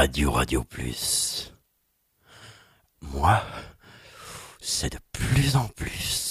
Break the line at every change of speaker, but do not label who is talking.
Radio Plus. Moi, c'est de plus en plus.